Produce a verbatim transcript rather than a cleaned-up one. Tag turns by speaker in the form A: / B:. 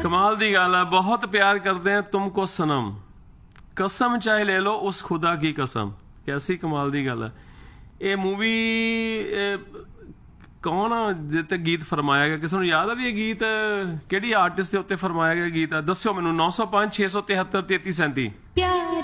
A: कमाल दी गल है। बहुत प्यार करते हैं तुमको सनम, कसम चाहे ले लो उस खुदा की कसम। कैसी कमाल दी गल है। ये मूवी कौन जिते गीत फरमाया गया, किसी याद है भी ये गीत किहड़ी आर्टिस्ट के उत्ते फरमाया गया गीत है? दस्यो मैनू। नौ सौ पांच छे सौ तिहत्तर तेती सैंती।